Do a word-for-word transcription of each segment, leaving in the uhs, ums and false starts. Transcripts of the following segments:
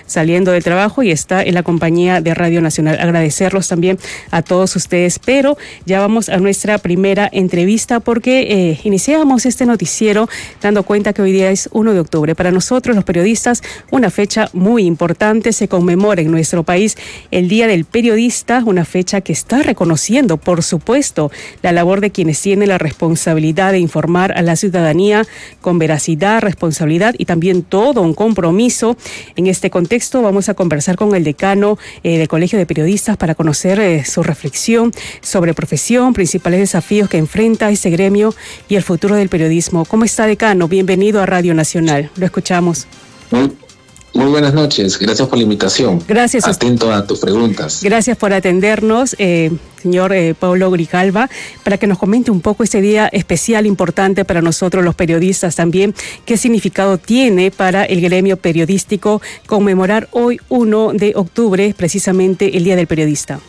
saliendo del trabajo y está en la compañía de Radio Nacional. Agradecerlos también a todos ustedes, pero ya vamos a nuestra primera entrevista porque eh, iniciamos este noticiero dando cuenta que hoy día es uno de octubre. Para nosotros, los periodistas, una fecha muy importante. Se conmemora en nuestro país el Día del Periodista, una fecha que está reconociendo, por supuesto, la labor de quienes tienen la responsabilidad de informar a la ciudadanía con veracidad, responsabilidad y también todo un compromiso. En este contexto vamos a conversar con el decano eh, del Colegio de Periodistas para conocer eh, su reflexión sobre profesión, principales desafíos que enfrenta este gremio y el futuro del periodismo. ¿Cómo está, decano? Bienvenido a Radio Nacional. Lo escuchamos. Muy, muy buenas noches. Gracias por la invitación. Gracias. Atento a tus preguntas. Gracias por atendernos, eh, señor eh, Paulo Grijalva, para que nos comente un poco este día especial, importante para nosotros los periodistas también. ¿Qué significado tiene para el gremio periodístico conmemorar hoy, primero de octubre, precisamente el Día del Periodista?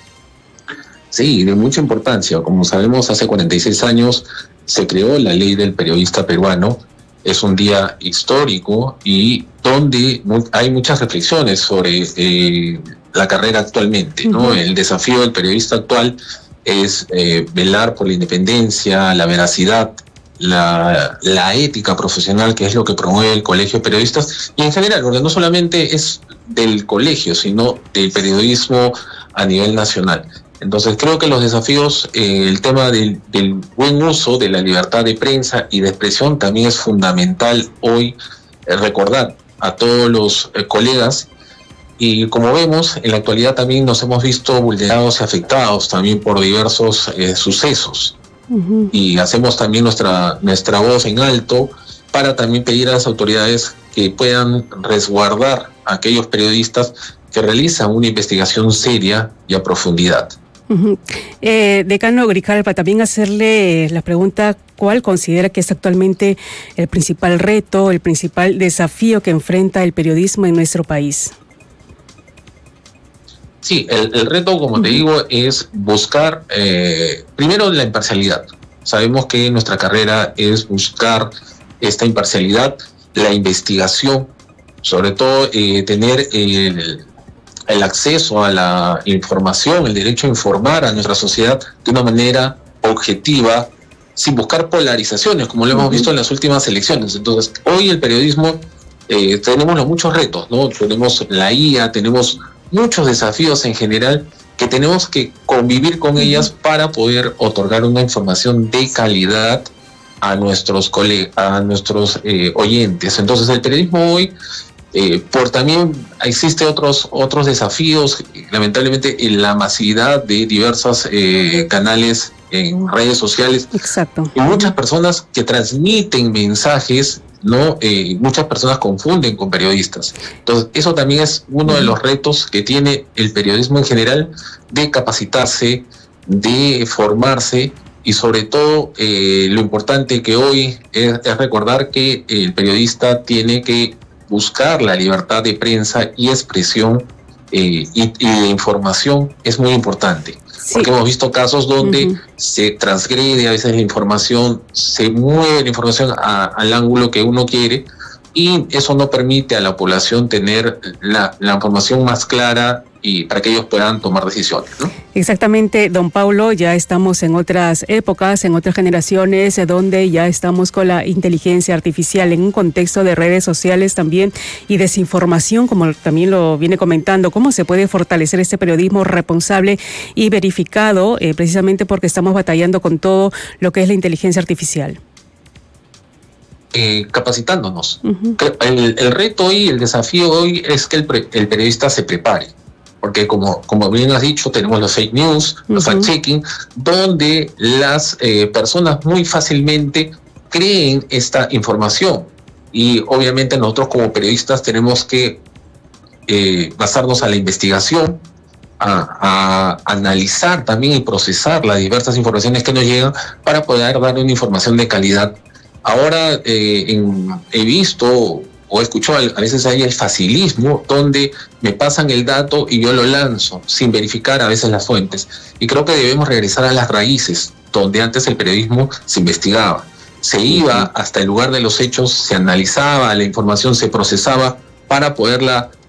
Sí, de mucha importancia. Como sabemos, hace cuarenta y seis años se creó la Ley del Periodista Peruano. Es un día histórico y donde hay muchas reflexiones sobre eh, la carrera actualmente, ¿no? Uh-huh. El desafío del periodista actual es eh, velar por la independencia, la veracidad, la, la ética profesional, que es lo que promueve el Colegio de Periodistas, y en general, porque no solamente es del colegio, sino del periodismo a nivel nacional. Entonces creo que los desafíos, eh, el tema del, del buen uso de la libertad de prensa y de expresión también es fundamental hoy eh, recordar a todos los eh, colegas. Y como vemos, en la actualidad también nos hemos visto vulnerados y afectados también por diversos eh, sucesos. Uh-huh. Y hacemos también nuestra, nuestra voz en alto para también pedir a las autoridades que puedan resguardar a aquellos periodistas que realizan una investigación seria y a profundidad. Uh-huh. Eh, decano Grijalva, también hacerle la pregunta, ¿cuál considera que es actualmente el principal reto, el principal desafío que enfrenta el periodismo en nuestro país? Sí, el, el reto, como uh-huh. te digo, es buscar eh, primero la imparcialidad. Sabemos que nuestra carrera es buscar esta imparcialidad, la investigación, sobre todo eh, tener el el acceso a la información, el derecho a informar a nuestra sociedad de una manera objetiva, sin buscar polarizaciones, como lo hemos uh-huh. visto en las últimas elecciones. Entonces, hoy el periodismo, eh, tenemos muchos retos, ¿no? Tenemos la I A, tenemos muchos desafíos en general que tenemos que convivir con uh-huh. ellas para poder otorgar una información de calidad a nuestros colegas, a nuestros eh, oyentes. Entonces, el periodismo hoy, Eh, por también existe otros otros desafíos, lamentablemente en la masividad de diversos eh, canales en redes sociales. Exacto. Y muchas personas que transmiten mensajes, no, eh, muchas personas confunden con periodistas. Entonces, eso también es uno de los retos que tiene el periodismo en general, de capacitarse, de formarse. Y sobre todo, eh, lo importante que hoy es, es recordar que el periodista tiene que buscar la libertad de prensa y expresión eh, y, y de información es muy importante. Sí. Porque hemos visto casos donde uh-huh. se transgrede a veces la información, se mueve la información a, al ángulo que uno quiere, y eso no permite a la población tener la, la información más clara y para que ellos puedan tomar decisiones, ¿no? Exactamente, don Paulo, ya estamos en otras épocas, en otras generaciones, donde ya estamos con la inteligencia artificial en un contexto de redes sociales también y desinformación, como también lo viene comentando. ¿Cómo se puede fortalecer este periodismo responsable y verificado, eh, precisamente porque estamos batallando con todo lo que es la inteligencia artificial? Eh, capacitándonos. Uh-huh. El, el reto hoy, el desafío hoy es que el, pre, el periodista se prepare. Porque como, como bien has dicho, tenemos los fake news, uh-huh. los fact-checking, donde las eh, personas muy fácilmente creen esta información. Y obviamente nosotros como periodistas tenemos que eh, basarnos a la investigación, a, a analizar también y procesar las diversas informaciones que nos llegan para poder dar una información de calidad. Ahora eh, en, he visto o he escuchado, a veces hay el facilismo, donde me pasan el dato y yo lo lanzo sin verificar a veces las fuentes. Y creo que debemos regresar a las raíces, donde antes el periodismo se investigaba. Se iba hasta el lugar de los hechos, se analizaba, la información se procesaba para poderla